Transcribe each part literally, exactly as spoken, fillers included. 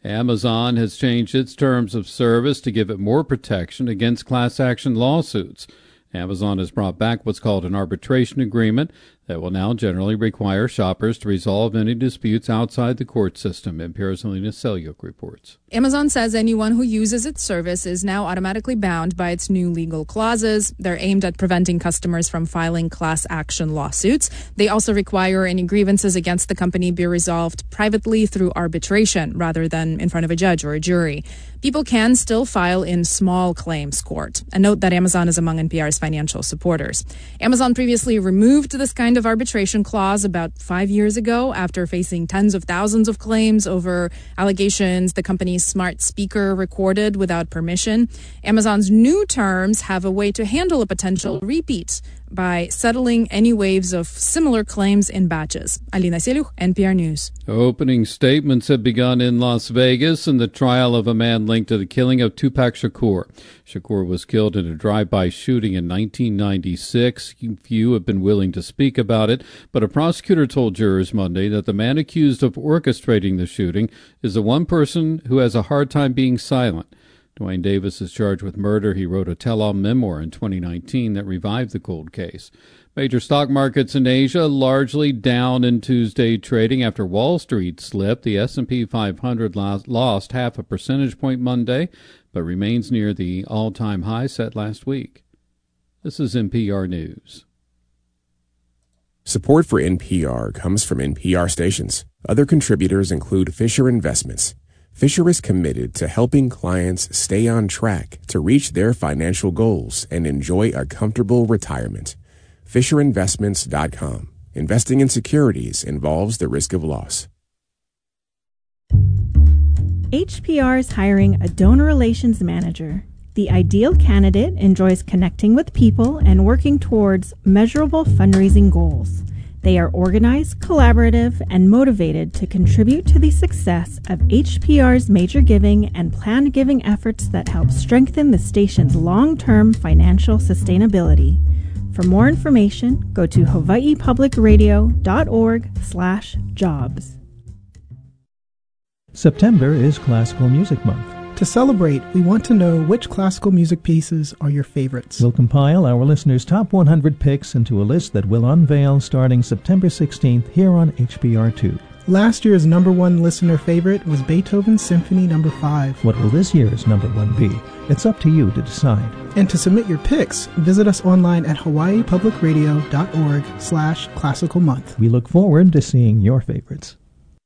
Amazon has changed its terms of service to give it more protection against class action lawsuits. Amazon has brought back what's called an arbitration agreement that will now generally require shoppers to resolve any disputes outside the court system, N P R's Alina Selyuk reports. Amazon says anyone who uses its service is now automatically bound by its new legal clauses. They're aimed at preventing customers from filing class action lawsuits. They also require any grievances against the company be resolved privately through arbitration rather than in front of a judge or a jury. People can still file in small claims court. A note that Amazon is among N P R's financial supporters. Amazon previously removed this kind of arbitration clause about five years ago after facing tens of thousands of claims over allegations the company's smart speaker recorded without permission. Amazon's new terms have a way to handle a potential repeat by settling any waves of similar claims in batches. Alina Selyuk, N P R News. Opening statements have begun in Las Vegas in the trial of a man linked to the killing of Tupac Shakur. Shakur was killed in a drive-by shooting in nineteen ninety-six. Few have been willing to speak about it, but a prosecutor told jurors Monday that the man accused of orchestrating the shooting is the one person who has a hard time being silent. Dwayne Davis is charged with murder. He wrote a tell-all memoir in twenty nineteen that revived the cold case. Major stock markets in Asia largely down in Tuesday trading after Wall Street slipped. The S and P five hundred lost half a percentage point Monday, but remains near the all-time high set last week. This is N P R News. Support for N P R comes from N P R stations. Other contributors include Fisher Investments. Fisher is committed to helping clients stay on track to reach their financial goals and enjoy a comfortable retirement. Fisher Investments dot com. Investing in securities involves the risk of loss. H P R is hiring a donor relations manager. The ideal candidate enjoys connecting with people and working towards measurable fundraising goals. They are organized, collaborative, and motivated to contribute to the success of H P R's major giving and planned giving efforts that help strengthen the station's long-term financial sustainability. For more information, go to hawaii public radio dot org slash jobs. September is Classical Music Month. To celebrate, we want to know which classical music pieces are your favorites. We'll compile our listeners' top one hundred picks into a list that we'll unveil starting September sixteenth here on H P R two. Last year's number one listener favorite was Beethoven's Symphony number five. What will this year's number one be? It's up to you to decide. And to submit your picks, visit us online at hawaii public radio dot org slash classical month. We look forward to seeing your favorites.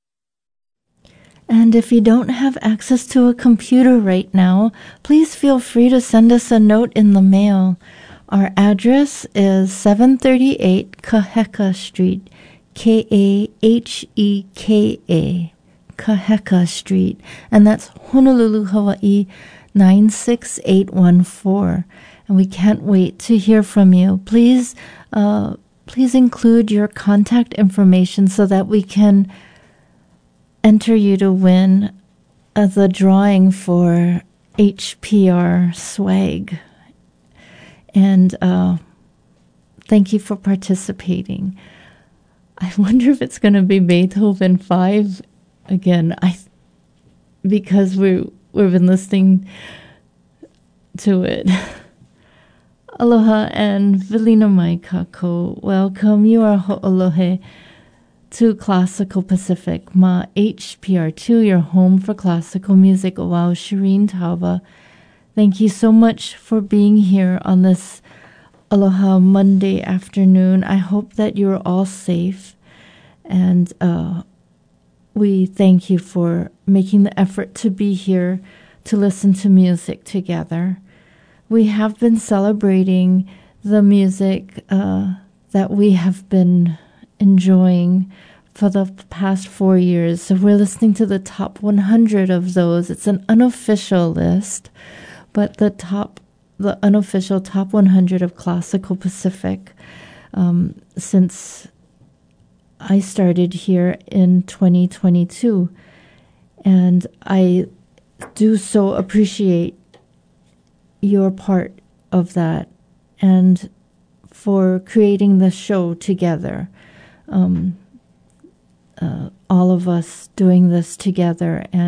And if you don't have access to a computer right now, please feel free to send us a note in the mail. Our address is seven thirty-eight Kaheka Street, K A H E K A, Kaheka Street, and that's Honolulu, Hawaii, nine six eight one four. And we can't wait to hear from you. Please, uh, please include your contact information so that we can enter you to win uh, the drawing for H P R swag. And uh, thank you for participating. I wonder if it's going to be Beethoven five again. I because we we've been listening to it. Aloha and Velina mai kako. Welcome. You are ho'olohe to Classical Pacific, ma H P R two, your home for classical music. Wow, Shireen Tauba, thank you so much for being here on this Aloha Monday afternoon. I hope that you're all safe, and uh, we thank you for making the effort to be here to listen to music together. We have been celebrating the music uh, that we have been enjoying for the past four years. So we're listening to the top one hundred of those. It's an unofficial list, but the top, the unofficial top one hundred of Classical Pacific um, since I started here in twenty twenty-two. And I do so appreciate your part of that and for creating the show together. Um, uh, all of us doing this together, and